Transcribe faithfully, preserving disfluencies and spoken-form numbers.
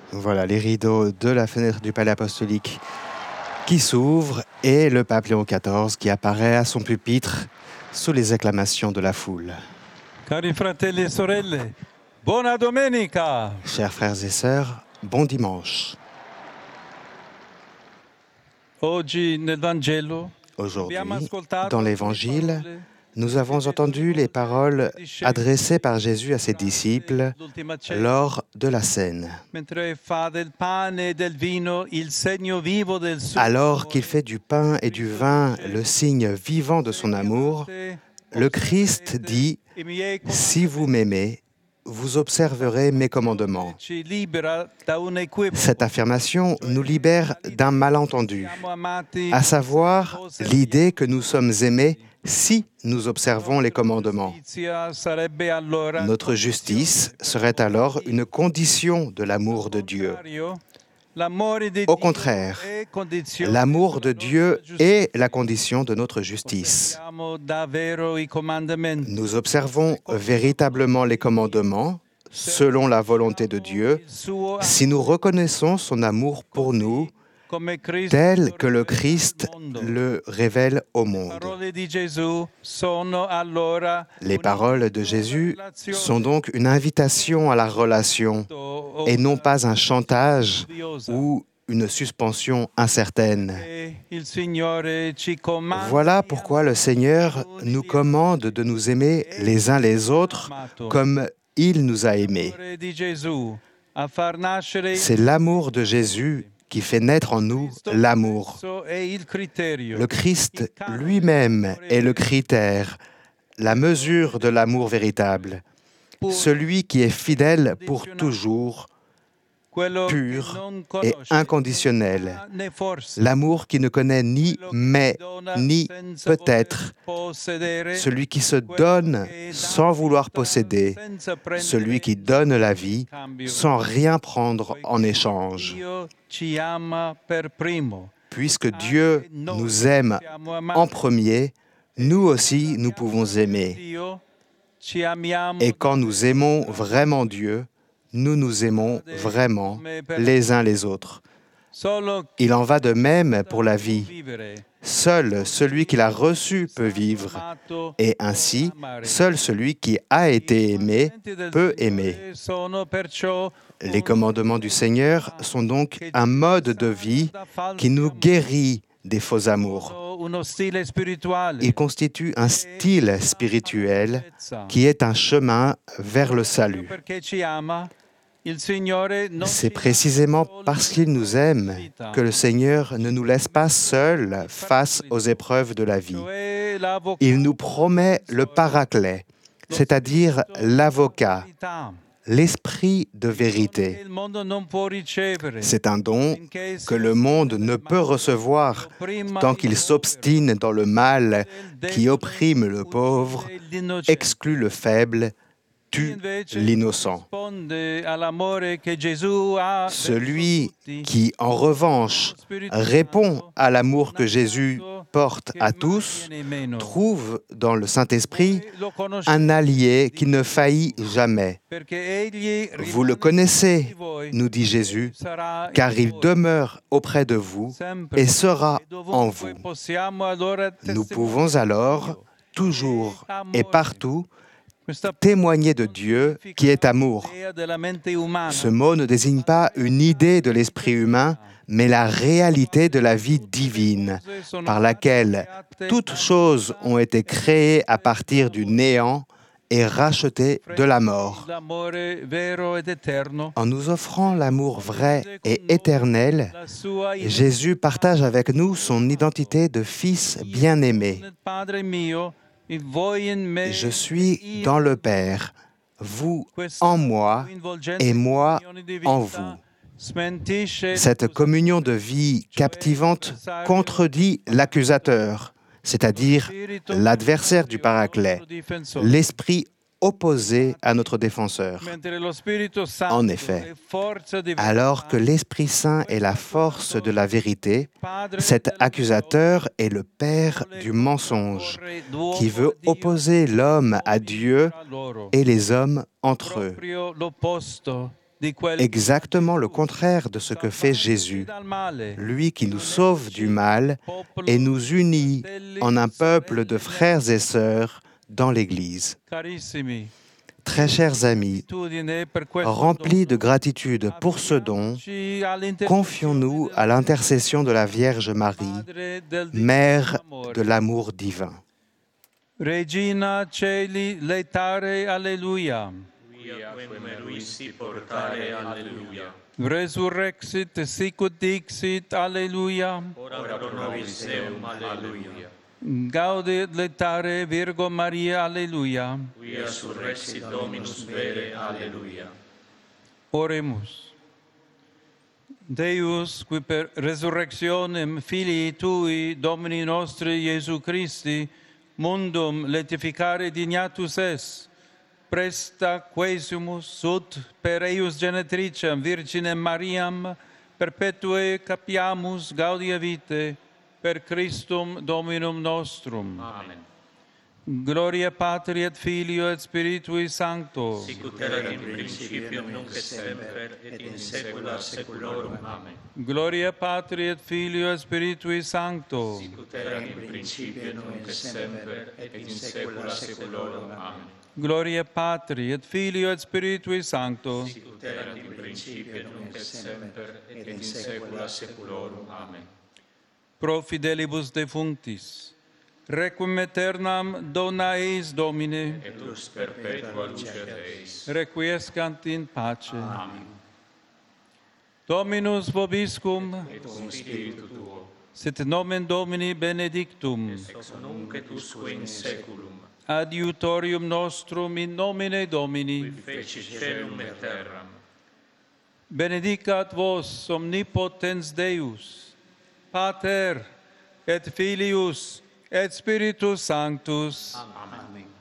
Voilà les rideaux de la fenêtre du palais apostolique qui s'ouvrent et le pape Léon quatorze qui apparaît à son pupitre sous les acclamations de la foule. Cari fratelli e sorelle, buona domenica! Chers frères et sœurs, bon dimanche. Oggi nel Vangelo Aujourd'hui, abbiamo ascoltato dans le l'Évangile, parole nous avons entendu les paroles adressées par Jésus à ses disciples dell'ultima cena, lors de la scène. mentre fa del pane e del vino il segno vivo del suo Alors qu'il amore. fait du pain et du vin le signe vivant de son amour, le Christ dit I miei « Si vous m'aimez, vous observerez mes commandements ». ci libera da un equivoco. Cette affirmation nous libère d'un malentendu, Siamo amati à savoir l'idée que nous sommes aimés si nous observons les commandements. giustizia sarebbe allora Notre justice serait alors une condition de l'amour de Dieu. L'amore di Au Dio contraire, è condizione l'amour de della Dieu nostra giustizia. est la condition de notre justice. Osserviamo davvero i comandamenti. Nous observons véritablement les commandements selon la volonté de Dieu si nous reconnaissons son amour pour nous Come Cristo tel que le rivela Christ al mondo. le révèle au Le monde. parole di Gesù sono allora Les un paroles de invito alla Jésus relazione sont donc une invitation à la relation o et non pas un chantage dubbiosa. ou une suspension incertaine. E il Signore ci comanda Voilà pourquoi le Seigneur nous commande de nous aimer les uns les autres comme il nous a aimés. l'amore di Gesù a far nascere C'est l'amour de Jésus qui fait naître en nous l'amour. Questo è il criterio. Le Christ lui-même est le critère, la mesure de l'amour véritable, celui qui est fidèle pour toujours, Quello che pur non et conosce inconditionnel. né forse. L'amour qui ne connaît ni Quello che mais dona ni senza peut-être, voler possedere. celui qui se donne sans vouloir posséder, Senza prendere celui qui donne la vie cambio. sans rien prendre en échange. Dio ci ama per primo. Puisque Dieu nous aime en premier, nous aussi nous pouvons aimer. Dio ci amiamo Et quand nous aimons vraiment Dieu, nous nous aimons vraiment les uns les autres. solo chi Il en va de même pour la vie. vivere. Seul celui qui l'a reçu peut vivre, Amato et ainsi, seul celui qui a été aimé peut aimer. sono perciò Les commandements du Seigneur sont donc un mode de vie qui nous guérit des faux amours. uno stile spirituale. Il constitue un style spirituel qui est un chemin vers le salut. Perché ci ama, il Signore non C'est ci précisément lascia parce soli qu'il nous aime vita. que le Seigneur ne nous laisse pas seuls face aux épreuves de la vie. Cioè l'avvocato Il nous promet le paraclet, c'est-à-dire l'avocat, verità, l'esprit de che vérité. il mondo non può ricevere. C'est un don Finché si que le monde ne peut recevoir opprima tant il qu'il povero, s'obstine dans le mal del qui debole, opprime le pauvre, uccide l'innocente. exclut le faible, tue Invece l'innocent. risponde all'amore che Gesù ha verso Celui tutti. qui, en revanche, répond à l'amour que Jésus porte à tous, trouve dans le Saint-Esprit un allié qui ne faillit jamais. Vous le connaissez, nous dit Jésus, car il demeure auprès de vous et sera en vous. Nous pouvons alors, toujours et partout, témoigner de Dieu qui est amour. Ce mot ne désigne pas une idée de l'esprit humain, mais la réalité de la vie divine, par laquelle toutes choses ont été créées à partir du néant et rachetées de la mort. En nous offrant l'amour vrai et éternel, Jésus partage avec nous son identité de fils bien-aimé. Je suis dans le Père, vous en moi et moi en vous. Cette communion de vie captivante contredit l'accusateur, c'est-à-dire l'adversaire du paraclet, l'esprit opposé à notre défenseur. En effet, alors que l'Esprit Saint est la force de la vérité, cet accusateur est le père du mensonge, qui veut opposer l'homme à Dieu et les hommes entre eux. exactement le contraire de ce que fait Jésus, lui qui nous sauve du mal et nous unit en un peuple de frères et sœurs dans l'Église. Très chers amis, remplis de gratitude pour ce don, confions-nous à l'intercession de la Vierge Marie, Mère de l'amour divin. Regina Celi laetare, alleluia. Resurrexit sicut dixit, alleluia. Ora pro nobis Deum, alleluia. Gaudet laetare Virgo Maria, alleluia. Quia surrexit Dominus vere, alleluia. Oremus. Deus, qui per resurrectionem Filii Tui, Domini nostri Iesu Christi, mundum letificare dignatus es, presta quesumus sut per eius genetricem Virginem Mariam perpetue capiamus gaudia vitae per Christum Dominum nostrum. Amen. Gloria Patri et Filio et Spiritui Sancto. Sicut erat in principio, nunc et semper, et in saecula saeculorum. Amen. Gloria Patri et Filio et Spiritui Sancto. Sicut erat in principio, nunc et semper, et in saecula saeculorum. Amen. Gloria Patri et Filio et Spiritui Sancto. Sicut erat in principio, nunc et semper, et in saecula saeculorum. Amen. Pro fidelibus defunctis, requiem aeternam dona eis Domine, Et lux perpetua lucet eis. requiescant in pace. Amen. Dominus vobiscum, Et cum spiritu tuo, sit nomen Domini benedictum, ex nunc et usque in saeculum, adiutorium nostrum in nomine Domini, fecit caelum et terram. benedicat vos omnipotens Deus, Pater et Filius et Spiritus Sanctus. Amen.